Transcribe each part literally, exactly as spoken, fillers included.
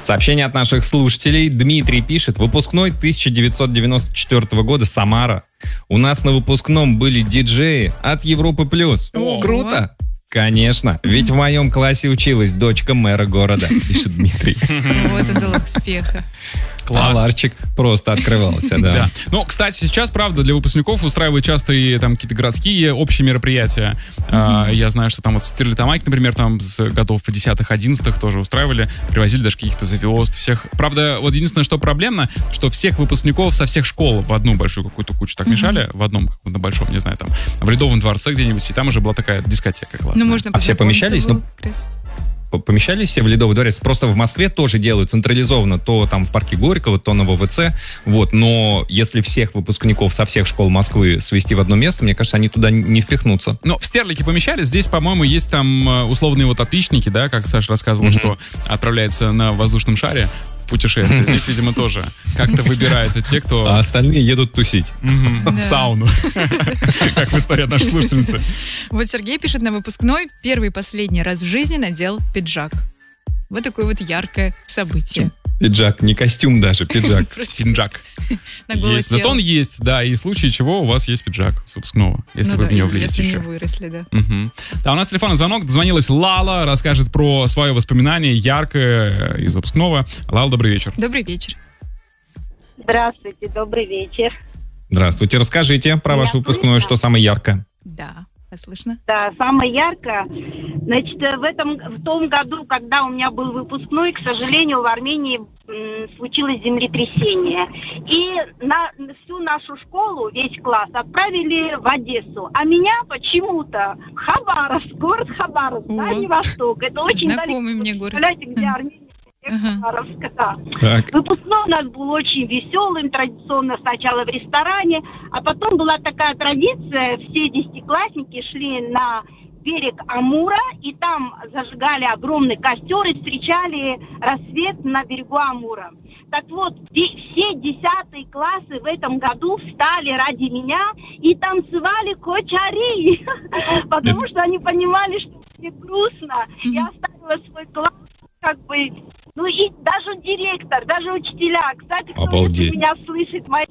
Сообщение от наших слушателей. Дмитрий пишет. Выпускной тысяча девятьсот девяносто четвёртого года, Самара. У нас на выпускном были диджеи от Европы плюс. О, Круто? Конечно. Ведь в моем классе училась дочка мэра города, пишет Дмитрий. Вот он залог успеха. Класс. А ларчик просто открывался, да. Да. Ну, кстати, сейчас, правда, для выпускников устраивают часто и там какие-то городские общие мероприятия. А, я знаю, что там вот Стерлитамак, например, там с годов десятых-одиннадцатых тоже устраивали, привозили даже каких-то звезд, всех. Правда, вот единственное, что проблемно, что всех выпускников со всех школ в одну большую какую-то кучу так мешали, в одном каком-то большом, не знаю, там, в Ледовом дворце где-нибудь, и там уже была такая дискотека классная. Ну, можно а все помещались? Ну, помещались все в Ледовый дворец. Просто в Москве тоже делают централизованно, то там в парке Горького, то на ВВЦ. Вот. Но если всех выпускников со всех школ Москвы свести в одно место, мне кажется, они туда не впихнутся. Но в Стерлике помещались. Здесь, по-моему, есть там условные вот отличники, да, как Саша рассказывал, mm-hmm. что отправляется на воздушном шаре в путешествие. Здесь, видимо, тоже как-то выбираются те, кто... А остальные едут тусить. В сауну. Как в истории от нашей слушательницы. Вот Сергей пишет на выпускной: первый и последний раз в жизни надел пиджак. Вот такое вот яркое событие. Пиджак, не костюм даже, пиджак. Пиджак. Есть. Зато он есть, да, и в случае чего у вас есть пиджак с выпускного, если вы в него влезете еще. Если не выросли, да. Да, у нас телефонный звонок, дозвонилась Лала, расскажет про свое воспоминание яркое из выпускного. Лала, добрый вечер. Добрый вечер. Здравствуйте, добрый вечер. Здравствуйте, расскажите про ваше выпускное, что самое яркое. Да. Слышно? Да, самое яркое. Значит, в этом, в том году, когда у меня был выпускной, к сожалению, в Армении м, случилось землетрясение. И на всю нашу школу, весь класс, отправили в Одессу. А меня почему-то в Хабаровск, город Хабаровск, О, Дальний Восток. Это очень знакомый мне город. Представляете, где Армения? Ага. Да. Выпускной у нас был очень веселым, традиционно сначала в ресторане, а потом была такая традиция, все десятиклассники шли на берег Амура, и там зажигали огромный костер и встречали рассвет на берегу Амура. Так вот, все десятые классы в этом году встали ради меня и танцевали кочари, потому что они понимали, что мне грустно. Я оставила свой класс, как бы... Ну и даже директор, даже учителя. Кстати, кто Обалдеть. меня слышит, мои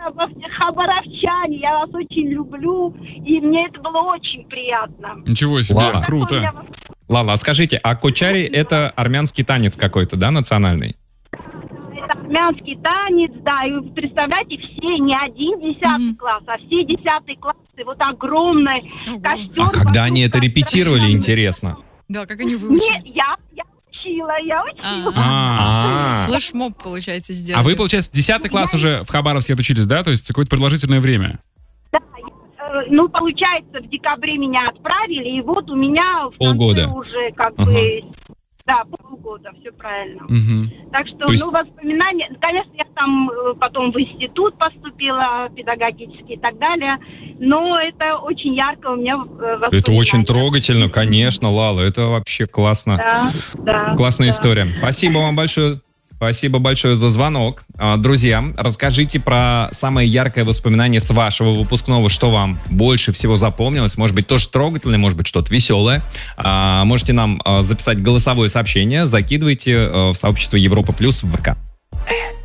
хабаровчане, я вас очень люблю, и мне это было очень приятно. Ничего себе, Лала. круто. Лала, а скажите, а кочари это армянский танец какой-то, да, национальный? Это армянский танец, да, и вы представляете, все, не один десятый mm-hmm. класс, а все десятые классы, вот огромный mm-hmm. костер. А когда они это репетировали, интересно? Да, как они выучили? Нет, я, я учила, я учила. А-а-а. Флешмоб, получается, сделали. А вы, получается, десятый класс уже в Хабаровске отучились, да? То есть какое-то продолжительное время? Да, ну, получается, в декабре меня отправили, и вот у меня в полгода конце уже как ага. бы... Да, полгода, все правильно. Угу. Так что, есть... ну, воспоминания... Конечно, я там потом в институт поступила, педагогический и так далее, но это очень ярко у меня воспоминания. Это очень трогательно, конечно, Лала, это вообще классно. Да, да. Классная да. история. Спасибо вам большое. Спасибо большое за звонок. Друзья, расскажите про самое яркое воспоминание с вашего выпускного, что вам больше всего запомнилось. Может быть, тоже трогательное, может быть, что-то веселое. Можете нам записать голосовое сообщение, закидывайте в сообщество Европа Плюс в ВК.